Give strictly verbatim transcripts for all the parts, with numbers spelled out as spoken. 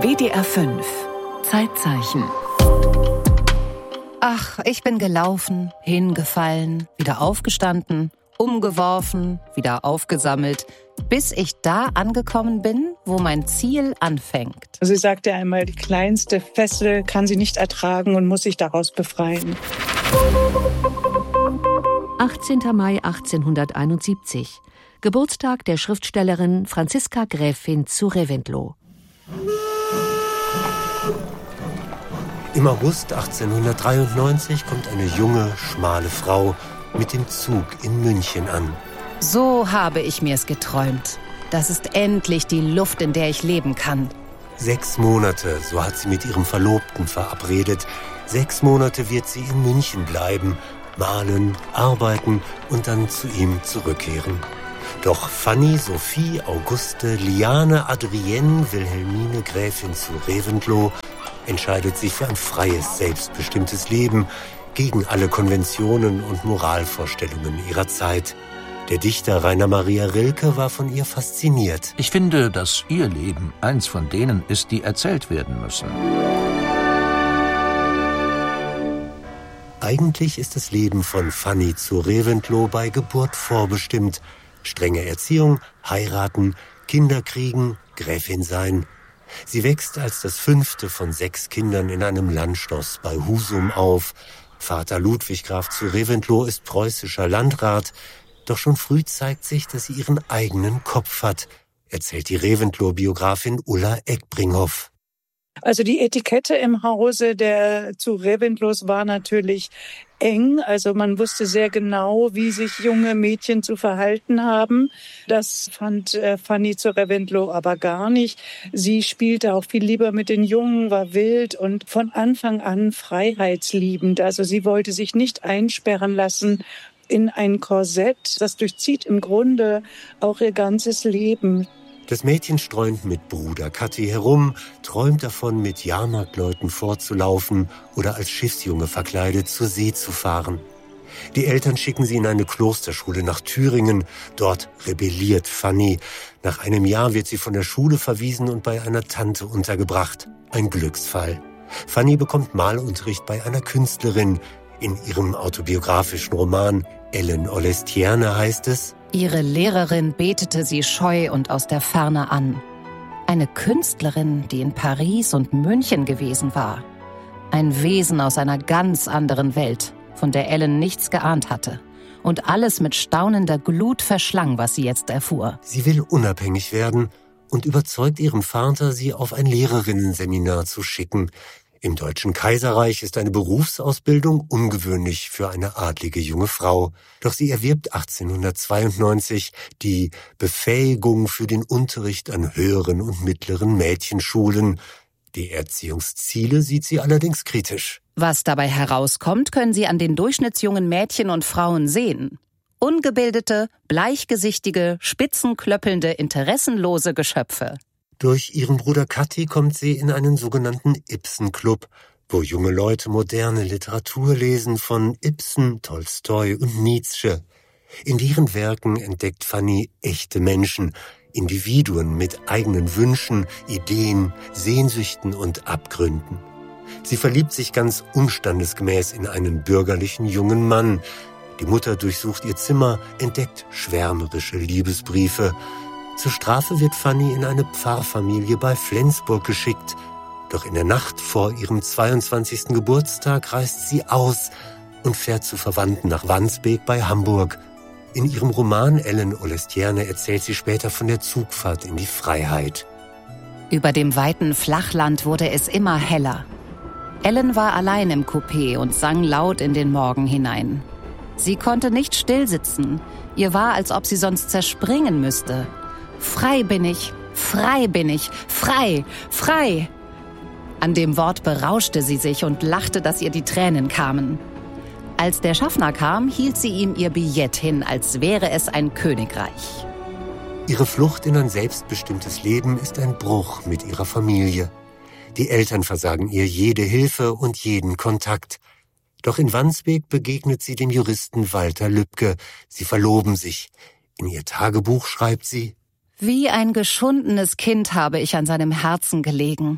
W D R fünf Zeitzeichen. Ach, ich bin gelaufen, hingefallen, wieder aufgestanden, umgeworfen, wieder aufgesammelt, bis ich da angekommen bin, wo mein Ziel anfängt. Sie sagte einmal, die kleinste Fessel kann sie nicht ertragen und muss sich daraus befreien. achtzehnter Mai achtzehnhunderteinundsiebzig. Geburtstag der Schriftstellerin Franziska Gräfin zu Reventlow. Im August achtzehnhundertdreiundneunzig kommt eine junge, schmale Frau mit dem Zug in München an. So habe ich mir's geträumt. Das ist endlich die Luft, in der ich leben kann. Sechs Monate, so hat sie mit ihrem Verlobten verabredet. Sechs Monate wird sie in München bleiben, malen, arbeiten und dann zu ihm zurückkehren. Doch Fanny, Sophie, Auguste, Liane, Adrienne, Wilhelmine, Gräfin zu Reventlow entscheidet sich für ein freies, selbstbestimmtes Leben gegen alle Konventionen und Moralvorstellungen ihrer Zeit. Der Dichter Rainer Maria Rilke war von ihr fasziniert. Ich finde, dass ihr Leben eins von denen ist, die erzählt werden müssen. Eigentlich ist das Leben von Fanny zu Reventlow bei Geburt vorbestimmt. Strenge Erziehung, heiraten, Kinder kriegen, Gräfin sein. Sie wächst als das fünfte von sechs Kindern in einem Landschloss bei Husum auf. Vater Ludwig Graf zu Reventlow ist preußischer Landrat. Doch schon früh zeigt sich, dass sie ihren eigenen Kopf hat, erzählt die Reventlow-Biografin Ulla Eckbringhoff. Also die Etikette im Hause der zu Reventlows war natürlich eng. Also man wusste sehr genau, wie sich junge Mädchen zu verhalten haben. Das fand äh, Fanny zu Reventlow aber gar nicht. Sie spielte auch viel lieber mit den Jungen, war wild und von Anfang an freiheitsliebend. Also sie wollte sich nicht einsperren lassen in ein Korsett. Das durchzieht im Grunde auch ihr ganzes Leben. Das Mädchen streunt mit Bruder Kathi herum, träumt davon, mit Jahrmarktleuten vorzulaufen oder als Schiffsjunge verkleidet zur See zu fahren. Die Eltern schicken sie in eine Klosterschule nach Thüringen. Dort rebelliert Fanny. Nach einem Jahr wird sie von der Schule verwiesen und bei einer Tante untergebracht. Ein Glücksfall. Fanny bekommt Malunterricht bei einer Künstlerin. In ihrem autobiografischen Roman Ellen Olestierne heißt es: Ihre Lehrerin betete sie scheu und aus der Ferne an. Eine Künstlerin, die in Paris und München gewesen war. Ein Wesen aus einer ganz anderen Welt, von der Ellen nichts geahnt hatte. Und alles mit staunender Glut verschlang, was sie jetzt erfuhr. Sie will unabhängig werden und überzeugt ihren Vater, sie auf ein Lehrerinnenseminar zu schicken. Im Deutschen Kaiserreich ist eine Berufsausbildung ungewöhnlich für eine adlige junge Frau. Doch sie erwirbt achtzehnhundertzweiundneunzig die Befähigung für den Unterricht an höheren und mittleren Mädchenschulen. Die Erziehungsziele sieht sie allerdings kritisch. Was dabei herauskommt, können Sie an den durchschnittsjungen Mädchen und Frauen sehen. Ungebildete, bleichgesichtige, spitzenklöppelnde, interessenlose Geschöpfe. Durch ihren Bruder Kathi kommt sie in einen sogenannten Ibsen-Club, wo junge Leute moderne Literatur lesen von Ibsen, Tolstoi und Nietzsche. In ihren Werken entdeckt Fanny echte Menschen, Individuen mit eigenen Wünschen, Ideen, Sehnsüchten und Abgründen. Sie verliebt sich ganz unstandesgemäß in einen bürgerlichen jungen Mann. Die Mutter durchsucht ihr Zimmer, entdeckt schwärmerische Liebesbriefe. Zur Strafe wird Fanny in eine Pfarrfamilie bei Flensburg geschickt. Doch in der Nacht vor ihrem zweiundzwanzigsten Geburtstag reist sie aus und fährt zu Verwandten nach Wandsbek bei Hamburg. In ihrem Roman Ellen Olestierne erzählt sie später von der Zugfahrt in die Freiheit. Über dem weiten Flachland wurde es immer heller. Ellen war allein im Coupé und sang laut in den Morgen hinein. Sie konnte nicht stillsitzen. Ihr war, als ob sie sonst zerspringen müsste. Frei bin ich, frei bin ich, frei, frei. An dem Wort berauschte sie sich und lachte, dass ihr die Tränen kamen. Als der Schaffner kam, hielt sie ihm ihr Billett hin, als wäre es ein Königreich. Ihre Flucht in ein selbstbestimmtes Leben ist ein Bruch mit ihrer Familie. Die Eltern versagen ihr jede Hilfe und jeden Kontakt. Doch in Wandsbek begegnet sie dem Juristen Walter Lübcke. Sie verloben sich. In ihr Tagebuch schreibt sie: Wie ein geschundenes Kind habe ich an seinem Herzen gelegen.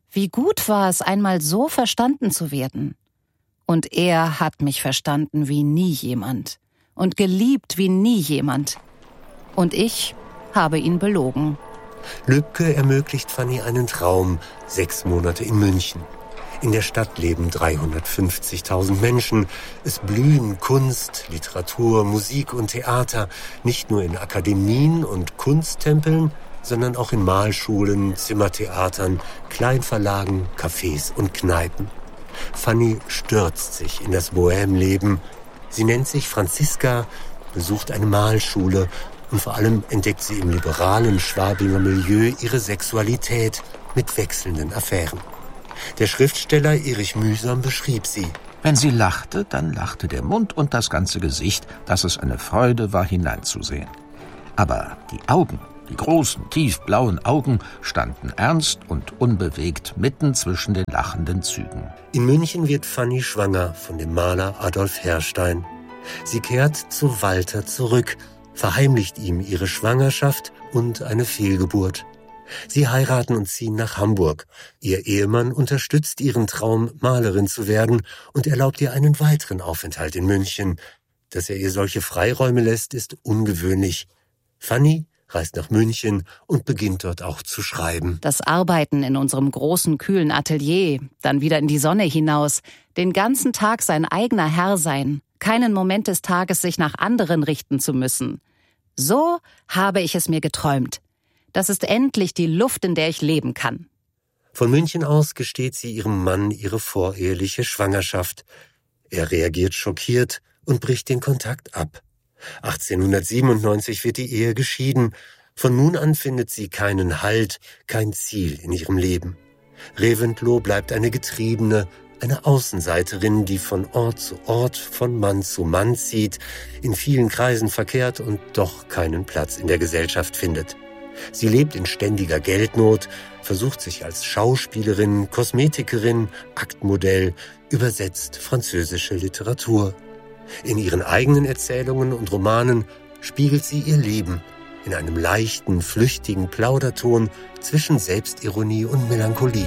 Wie gut war es, einmal so verstanden zu werden. Und er hat mich verstanden wie nie jemand und geliebt wie nie jemand. Und ich habe ihn belogen. Lübke ermöglicht Fanny einen Traum, sechs Monate in München. In der Stadt leben dreihundertfünfzigtausend Menschen. Es blühen Kunst, Literatur, Musik und Theater, nicht nur in Akademien und Kunsttempeln, sondern auch in Malschulen, Zimmertheatern, Kleinverlagen, Cafés und Kneipen. Fanny stürzt sich in das Bohème-Leben. Sie nennt sich Franziska, besucht eine Malschule und vor allem entdeckt sie im liberalen Schwabinger Milieu ihre Sexualität mit wechselnden Affären. Der Schriftsteller Erich Mühsam beschrieb sie. Wenn sie lachte, dann lachte der Mund und das ganze Gesicht, dass es eine Freude war, hineinzusehen. Aber die Augen, die großen, tiefblauen Augen, standen ernst und unbewegt mitten zwischen den lachenden Zügen. In München wird Fanny schwanger von dem Maler Adolf Herrstein. Sie kehrt zu Walter zurück, verheimlicht ihm ihre Schwangerschaft und eine Fehlgeburt. Sie heiraten und ziehen nach Hamburg. Ihr Ehemann unterstützt ihren Traum, Malerin zu werden und erlaubt ihr einen weiteren Aufenthalt in München. Dass er ihr solche Freiräume lässt, ist ungewöhnlich. Fanny reist nach München und beginnt dort auch zu schreiben. Das Arbeiten in unserem großen, kühlen Atelier, dann wieder in die Sonne hinaus, den ganzen Tag sein eigener Herr sein, keinen Moment des Tages sich nach anderen richten zu müssen. So habe ich es mir geträumt. Das ist endlich die Luft, in der ich leben kann. Von München aus gesteht sie ihrem Mann ihre voreheliche Schwangerschaft. Er reagiert schockiert und bricht den Kontakt ab. achtzehnhundertsiebenundneunzig wird die Ehe geschieden. Von nun an findet sie keinen Halt, kein Ziel in ihrem Leben. Reventlow bleibt eine Getriebene, eine Außenseiterin, die von Ort zu Ort, von Mann zu Mann zieht, in vielen Kreisen verkehrt und doch keinen Platz in der Gesellschaft findet. Sie lebt in ständiger Geldnot, versucht sich als Schauspielerin, Kosmetikerin, Aktmodell, übersetzt französische Literatur. In ihren eigenen Erzählungen und Romanen spiegelt sie ihr Leben in einem leichten, flüchtigen Plauderton zwischen Selbstironie und Melancholie.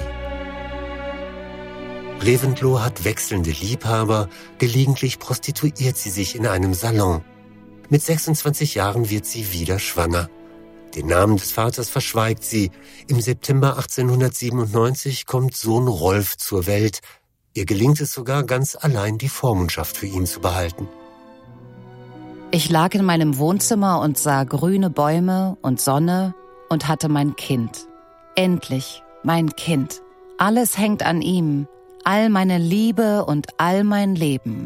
Reventlow hat wechselnde Liebhaber, gelegentlich prostituiert sie sich in einem Salon. Mit sechsundzwanzig Jahren wird sie wieder schwanger. Den Namen des Vaters verschweigt sie. Im September achtzehnhundertsiebenundneunzig kommt Sohn Rolf zur Welt. Ihr gelingt es sogar ganz allein, die Vormundschaft für ihn zu behalten. Ich lag in meinem Wohnzimmer und sah grüne Bäume und Sonne und hatte mein Kind. Endlich, mein Kind. Alles hängt an ihm. All meine Liebe und all mein Leben.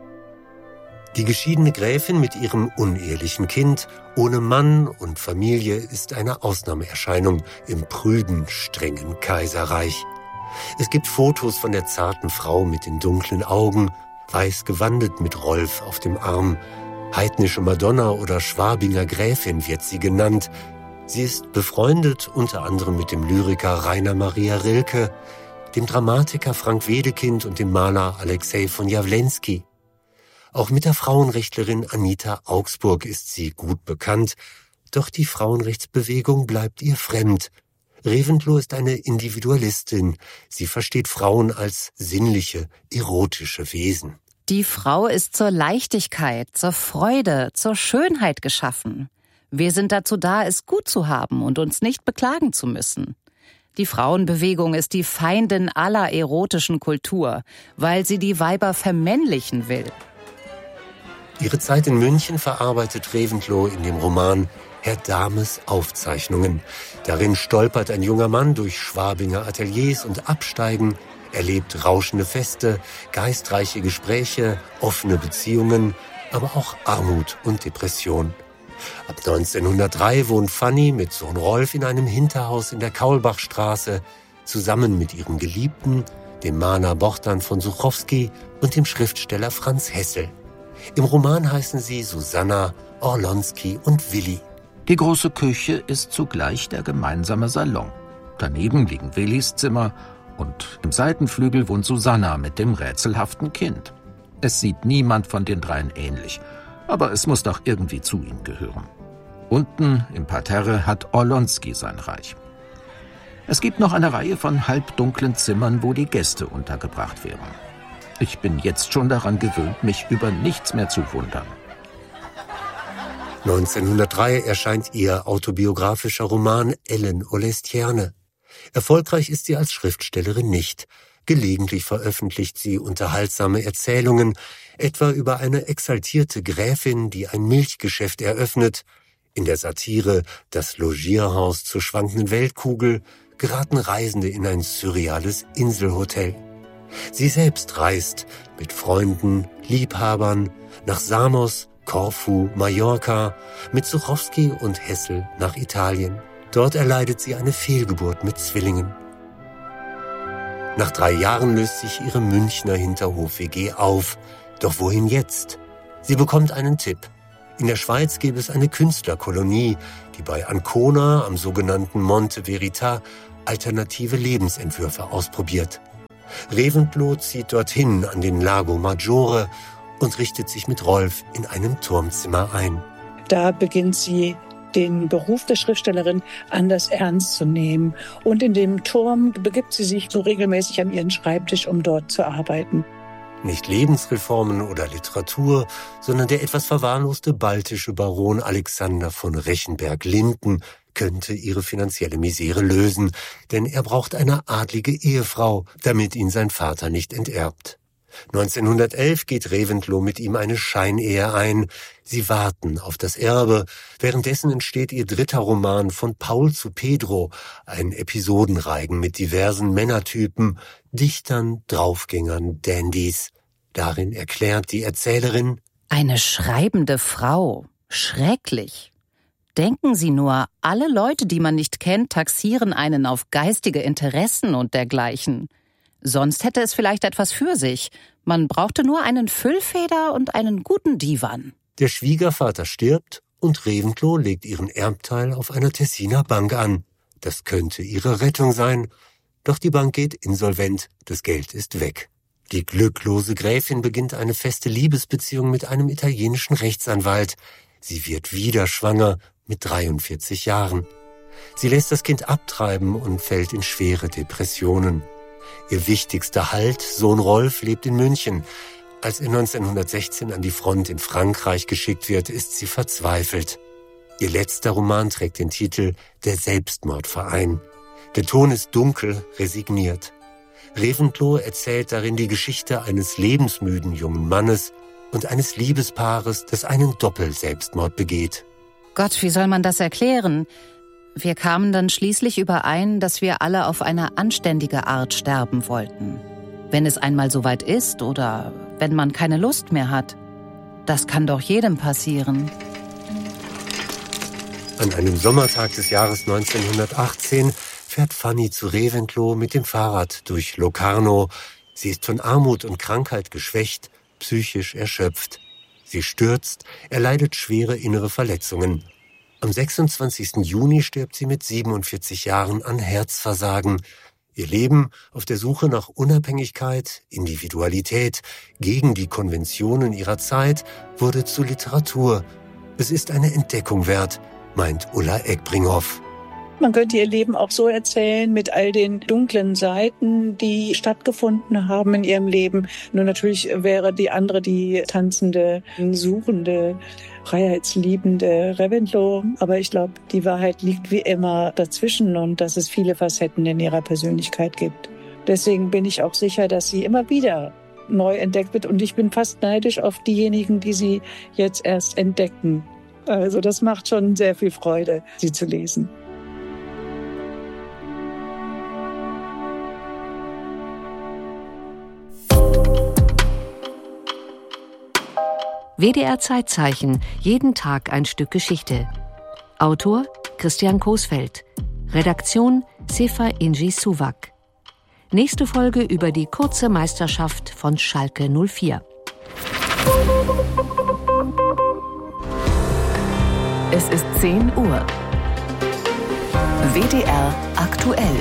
Die geschiedene Gräfin mit ihrem unehelichen Kind, ohne Mann und Familie, ist eine Ausnahmeerscheinung im prüden, strengen Kaiserreich. Es gibt Fotos von der zarten Frau mit den dunklen Augen, weiß gewandet mit Rolf auf dem Arm. Heidnische Madonna oder Schwabinger Gräfin wird sie genannt. Sie ist befreundet unter anderem mit dem Lyriker Rainer Maria Rilke, dem Dramatiker Frank Wedekind und dem Maler Alexei von Jawlensky. Auch mit der Frauenrechtlerin Anita Augsburg ist sie gut bekannt, doch die Frauenrechtsbewegung bleibt ihr fremd. Reventlow ist eine Individualistin. Sie versteht Frauen als sinnliche, erotische Wesen. Die Frau ist zur Leichtigkeit, zur Freude, zur Schönheit geschaffen. Wir sind dazu da, es gut zu haben und uns nicht beklagen zu müssen. Die Frauenbewegung ist die Feindin aller erotischen Kultur, weil sie die Weiber vermännlichen will. Ihre Zeit in München verarbeitet Reventlow in dem Roman Herr Dames Aufzeichnungen. Darin stolpert ein junger Mann durch Schwabinger Ateliers und Absteigen, erlebt rauschende Feste, geistreiche Gespräche, offene Beziehungen, aber auch Armut und Depression. Ab neunzehnhundertdrei wohnt Fanny mit Sohn Rolf in einem Hinterhaus in der Kaulbachstraße, zusammen mit ihrem Geliebten, dem Maler Bohdan von Suchowski und dem Schriftsteller Franz Hessel. Im Roman heißen sie Susanna, Orlonsky und Willi. Die große Küche ist zugleich der gemeinsame Salon. Daneben liegen Willis Zimmer und im Seitenflügel wohnt Susanna mit dem rätselhaften Kind. Es sieht niemand von den dreien ähnlich, aber es muss doch irgendwie zu ihm gehören. Unten im Parterre hat Orlonsky sein Reich. Es gibt noch eine Reihe von halbdunklen Zimmern, wo die Gäste untergebracht wären. Ich bin jetzt schon daran gewöhnt, mich über nichts mehr zu wundern. neunzehnhundertdrei erscheint ihr autobiografischer Roman Ellen Olestierne. Erfolgreich ist sie als Schriftstellerin nicht. Gelegentlich veröffentlicht sie unterhaltsame Erzählungen, etwa über eine exaltierte Gräfin, die ein Milchgeschäft eröffnet. In der Satire »Das Logierhaus zur schwankenden Weltkugel« geraten Reisende in ein surreales Inselhotel. Sie selbst reist mit Freunden, Liebhabern nach Samos, Korfu, Mallorca, mit Suchowski und Hessel nach Italien. Dort erleidet sie eine Fehlgeburt mit Zwillingen. Nach drei Jahren löst sich ihre Münchner Hinterhof-W G auf. Doch wohin jetzt? Sie bekommt einen Tipp. In der Schweiz gäbe es eine Künstlerkolonie, die bei Ancona am sogenannten Monte Verita alternative Lebensentwürfe ausprobiert. Reventlow zieht dorthin an den Lago Maggiore und richtet sich mit Rolf in einem Turmzimmer ein. Da beginnt sie, den Beruf der Schriftstellerin anders ernst zu nehmen. Und in dem Turm begibt sie sich so regelmäßig an ihren Schreibtisch, um dort zu arbeiten. Nicht Lebensreformen oder Literatur, sondern der etwas verwahrloste baltische Baron Alexander von Rechenberg-Linden könnte ihre finanzielle Misere lösen, denn er braucht eine adlige Ehefrau, damit ihn sein Vater nicht enterbt. neunzehnhundertelf geht Reventlow mit ihm eine Scheinehe ein. Sie warten auf das Erbe. Währenddessen entsteht ihr dritter Roman Von Paul zu Pedro, ein Episodenreigen mit diversen Männertypen, Dichtern, Draufgängern, Dandys. Darin erklärt die Erzählerin: Eine schreibende Frau. Schrecklich. Denken Sie nur, alle Leute, die man nicht kennt, taxieren einen auf geistige Interessen und dergleichen. Sonst hätte es vielleicht etwas für sich. Man brauchte nur einen Füllfeder und einen guten Divan. Der Schwiegervater stirbt und Reventlow legt ihren Erbteil auf einer Tessiner Bank an. Das könnte ihre Rettung sein. Doch die Bank geht insolvent, das Geld ist weg. Die glücklose Gräfin beginnt eine feste Liebesbeziehung mit einem italienischen Rechtsanwalt. Sie wird wieder schwanger mit dreiundvierzig Jahren. Sie lässt das Kind abtreiben und fällt in schwere Depressionen. Ihr wichtigster Halt, Sohn Rolf, lebt in München. Als er neunzehnhundertsechzehn an die Front in Frankreich geschickt wird, ist sie verzweifelt. Ihr letzter Roman trägt den Titel »Der Selbstmordverein«. Der Ton ist dunkel, resigniert. Reventlow erzählt darin die Geschichte eines lebensmüden jungen Mannes und eines Liebespaares, das einen Doppelselbstmord begeht. Gott, wie soll man das erklären? Wir kamen dann schließlich überein, dass wir alle auf eine anständige Art sterben wollten. Wenn es einmal soweit ist oder wenn man keine Lust mehr hat. Das kann doch jedem passieren. An einem Sommertag des Jahres neunzehnhundertachtzehn fährt Fanny zu Reventlow mit dem Fahrrad durch Locarno. Sie ist von Armut und Krankheit geschwächt, psychisch erschöpft. Sie stürzt, erleidet schwere innere Verletzungen. Am sechsundzwanzigsten Juni stirbt sie mit siebenundvierzig Jahren an Herzversagen. Ihr Leben auf der Suche nach Unabhängigkeit, Individualität, gegen die Konventionen ihrer Zeit, wurde zu Literatur. Es ist eine Entdeckung wert, meint Ulla Eckbringhoff. Man könnte ihr Leben auch so erzählen, mit all den dunklen Seiten, die stattgefunden haben in ihrem Leben. Nur natürlich wäre die andere die tanzende, suchende, freiheitsliebende Reventlow. Aber ich glaube, die Wahrheit liegt wie immer dazwischen und dass es viele Facetten in ihrer Persönlichkeit gibt. Deswegen bin ich auch sicher, dass sie immer wieder neu entdeckt wird. Und ich bin fast neidisch auf diejenigen, die sie jetzt erst entdecken. Also das macht schon sehr viel Freude, sie zu lesen. W D R Zeitzeichen, jeden Tag ein Stück Geschichte. Autor Christian Coesfeld. Redaktion Sefa Inji Suwak. Nächste Folge über die kurze Meisterschaft von Schalke null vier. Es ist zehn Uhr. W D R aktuell.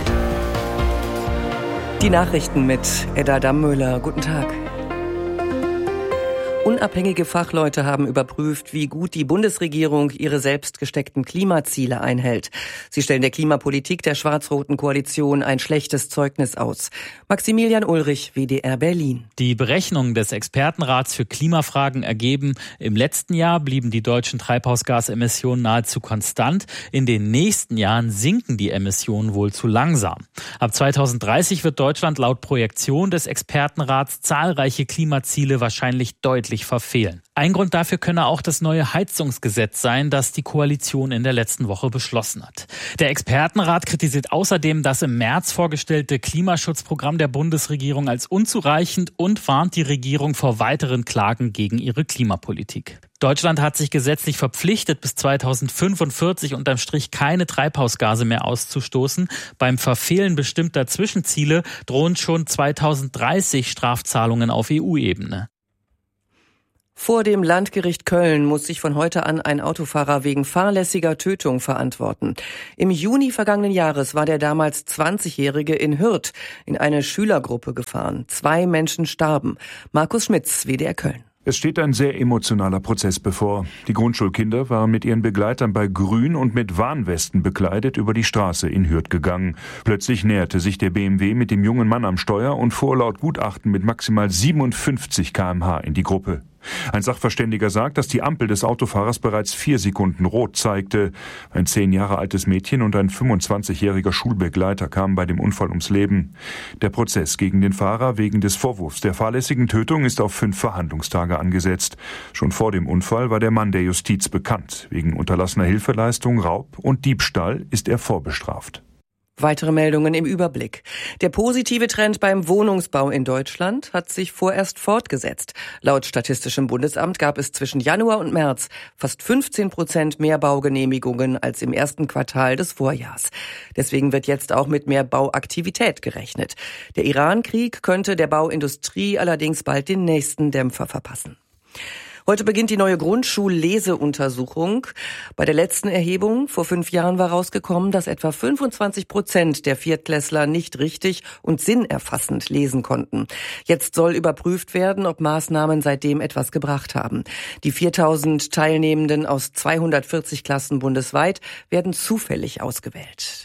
Die Nachrichten mit Edda Dammöhler. Guten Tag. Unabhängige Fachleute haben überprüft, wie gut die Bundesregierung ihre selbst gesteckten Klimaziele einhält. Sie stellen der Klimapolitik der schwarz-roten Koalition ein schlechtes Zeugnis aus. Maximilian Ulrich, W D R Berlin. Die Berechnungen des Expertenrats für Klimafragen ergeben, im letzten Jahr blieben die deutschen Treibhausgasemissionen nahezu konstant. In den nächsten Jahren sinken die Emissionen wohl zu langsam. Ab zweitausenddreißig wird Deutschland laut Projektion des Expertenrats zahlreiche Klimaziele wahrscheinlich deutlich verfehlen. Ein Grund dafür könne auch das neue Heizungsgesetz sein, das die Koalition in der letzten Woche beschlossen hat. Der Expertenrat kritisiert außerdem das im März vorgestellte Klimaschutzprogramm der Bundesregierung als unzureichend und warnt die Regierung vor weiteren Klagen gegen ihre Klimapolitik. Deutschland hat sich gesetzlich verpflichtet, bis zweitausendfünfundvierzig unterm Strich keine Treibhausgase mehr auszustoßen. Beim Verfehlen bestimmter Zwischenziele drohen schon zweitausenddreißig Strafzahlungen auf E U-Ebene. Vor dem Landgericht Köln muss sich von heute an ein Autofahrer wegen fahrlässiger Tötung verantworten. Im Juni vergangenen Jahres war der damals zwanzigjährige in Hürth in eine Schülergruppe gefahren. Zwei Menschen starben. Markus Schmitz, W D R Köln. Es steht ein sehr emotionaler Prozess bevor. Die Grundschulkinder waren mit ihren Begleitern bei Grün und mit Warnwesten bekleidet über die Straße in Hürth gegangen. Plötzlich näherte sich der B M W mit dem jungen Mann am Steuer und fuhr laut Gutachten mit maximal siebenundfünfzig Kilometer pro Stunde in die Gruppe. Ein Sachverständiger sagt, dass die Ampel des Autofahrers bereits vier Sekunden rot zeigte. Ein zehn Jahre altes Mädchen und ein fünfundzwanzigjähriger Schulbegleiter kamen bei dem Unfall ums Leben. Der Prozess gegen den Fahrer wegen des Vorwurfs der fahrlässigen Tötung ist auf fünf Verhandlungstage angesetzt. Schon vor dem Unfall war der Mann der Justiz bekannt. Wegen unterlassener Hilfeleistung, Raub und Diebstahl ist er vorbestraft. Weitere Meldungen im Überblick. Der positive Trend beim Wohnungsbau in Deutschland hat sich vorerst fortgesetzt. Laut Statistischem Bundesamt gab es zwischen Januar und März fast fünfzehn Prozent mehr Baugenehmigungen als im ersten Quartal des Vorjahrs. Deswegen wird jetzt auch mit mehr Bauaktivität gerechnet. Der Iran-Krieg könnte der Bauindustrie allerdings bald den nächsten Dämpfer verpassen. Heute beginnt die neue Grundschulleseuntersuchung. Bei der letzten Erhebung vor fünf Jahren war rausgekommen, dass etwa fünfundzwanzig Prozent der Viertklässler nicht richtig und sinnerfassend lesen konnten. Jetzt soll überprüft werden, ob Maßnahmen seitdem etwas gebracht haben. Die viertausend Teilnehmenden aus zweihundertvierzig Klassen bundesweit werden zufällig ausgewählt.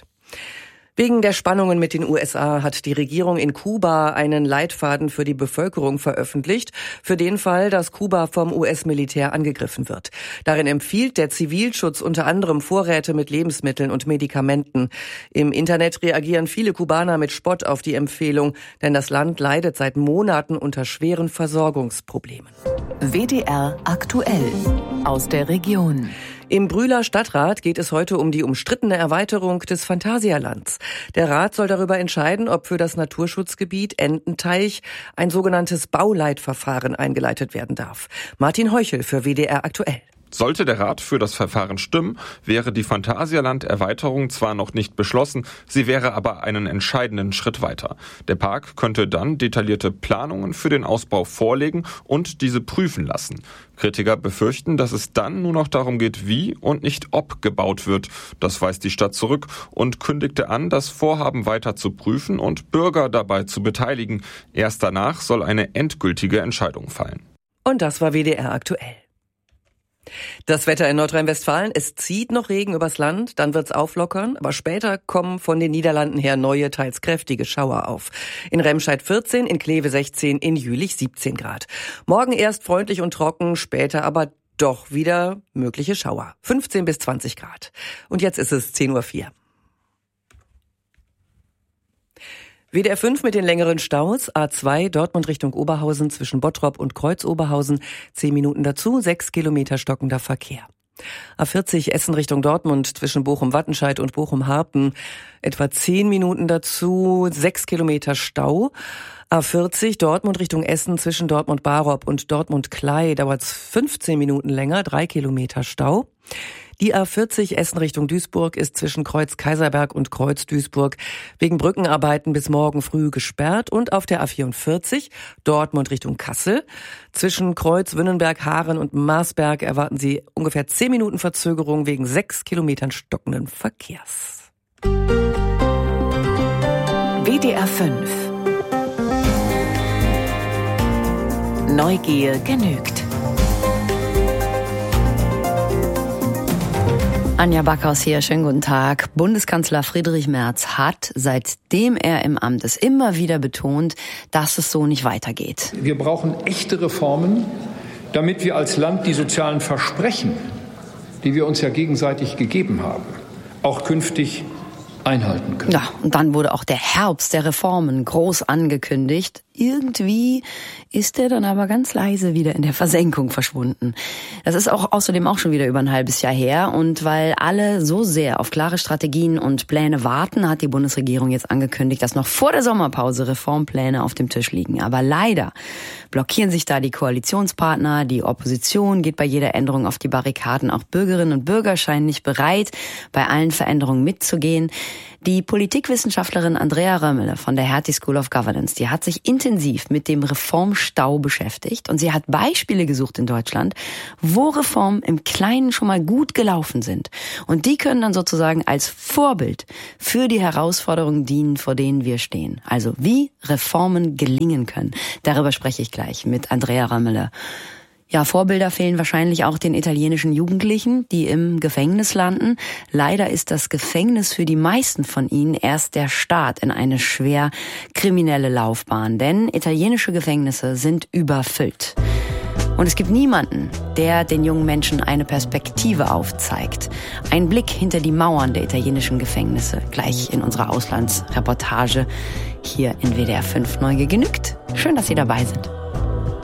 Wegen der Spannungen mit den U S A hat die Regierung in Kuba einen Leitfaden für die Bevölkerung veröffentlicht, für den Fall, dass Kuba vom U S-Militär angegriffen wird. Darin empfiehlt der Zivilschutz unter anderem Vorräte mit Lebensmitteln und Medikamenten. Im Internet reagieren viele Kubaner mit Spott auf die Empfehlung, denn das Land leidet seit Monaten unter schweren Versorgungsproblemen. W D R aktuell aus der Region. Im Brühler Stadtrat geht es heute um die umstrittene Erweiterung des Phantasialands. Der Rat soll darüber entscheiden, ob für das Naturschutzgebiet Ententeich ein sogenanntes Bauleitverfahren eingeleitet werden darf. Martin Heuchel für W D R aktuell. Sollte der Rat für das Verfahren stimmen, wäre die Phantasialand-Erweiterung zwar noch nicht beschlossen, sie wäre aber einen entscheidenden Schritt weiter. Der Park könnte dann detaillierte Planungen für den Ausbau vorlegen und diese prüfen lassen. Kritiker befürchten, dass es dann nur noch darum geht, wie und nicht ob gebaut wird. Das weist die Stadt zurück und kündigte an, das Vorhaben weiter zu prüfen und Bürger dabei zu beteiligen. Erst danach soll eine endgültige Entscheidung fallen. Und das war W D R aktuell. Das Wetter in Nordrhein-Westfalen, es zieht noch Regen übers Land, dann wird's auflockern, aber später kommen von den Niederlanden her neue, teils kräftige Schauer auf. In Remscheid vierzehn, in Kleve sechzehn, in Jülich siebzehn Grad. Morgen erst freundlich und trocken, später aber doch wieder mögliche Schauer. fünfzehn bis zwanzig Grad. Und jetzt ist es zehn Uhr vier. W D R fünf mit den längeren Staus. A zwei Dortmund Richtung Oberhausen zwischen Bottrop und Kreuz-Oberhausen. Zehn Minuten dazu, sechs Kilometer stockender Verkehr. A vierzig Essen Richtung Dortmund zwischen Bochum-Wattenscheid und Bochum-Harpen. Etwa zehn Minuten dazu, sechs Kilometer Stau. A vierzig Dortmund Richtung Essen zwischen Dortmund-Barop und Dortmund-Klei dauert's fünfzehn Minuten länger, drei Kilometer Stau. Die A vierzig Essen Richtung Duisburg ist zwischen Kreuz Kaiserberg und Kreuz Duisburg wegen Brückenarbeiten bis morgen früh gesperrt. Und auf der A vierundvierzig Dortmund Richtung Kassel zwischen Kreuz Wünnenberg, Haaren und Marsberg erwarten Sie ungefähr zehn Minuten Verzögerung wegen sechs Kilometern stockenden Verkehrs. W D R fünf. Neugier genügt. Anja Backhaus hier, schönen guten Tag. Bundeskanzler Friedrich Merz hat, seitdem er im Amt ist, immer wieder betont, dass es so nicht weitergeht. Wir brauchen echte Reformen, damit wir als Land die sozialen Versprechen, die wir uns ja gegenseitig gegeben haben, auch künftig einhalten können. Ja, und dann wurde auch der Herbst der Reformen groß angekündigt. Irgendwie ist er dann aber ganz leise wieder in der Versenkung verschwunden. Das ist auch außerdem auch schon wieder über ein halbes Jahr her. Und weil alle so sehr auf klare Strategien und Pläne warten, hat die Bundesregierung jetzt angekündigt, dass noch vor der Sommerpause Reformpläne auf dem Tisch liegen. Aber leider blockieren sich da die Koalitionspartner, die Opposition geht bei jeder Änderung auf die Barrikaden. Auch Bürgerinnen und Bürger scheinen nicht bereit, bei allen Veränderungen mitzugehen. Die Politikwissenschaftlerin Andrea Römmele von der Hertie School of Governance, die hat sich intensiv mit dem Reformstau beschäftigt und sie hat Beispiele gesucht in Deutschland, wo Reformen im Kleinen schon mal gut gelaufen sind. Und die können dann sozusagen als Vorbild für die Herausforderungen dienen, vor denen wir stehen. Also wie Reformen gelingen können. Darüber spreche ich gleich mit Andrea Römmele. Ja, Vorbilder fehlen wahrscheinlich auch den italienischen Jugendlichen, die im Gefängnis landen. Leider ist das Gefängnis für die meisten von ihnen erst der Start in eine schwer kriminelle Laufbahn. Denn italienische Gefängnisse sind überfüllt. Und es gibt niemanden, der den jungen Menschen eine Perspektive aufzeigt. Ein Blick hinter die Mauern der italienischen Gefängnisse, gleich in unserer Auslandsreportage hier in W D R fünf neu genügt. Schön, dass Sie dabei sind.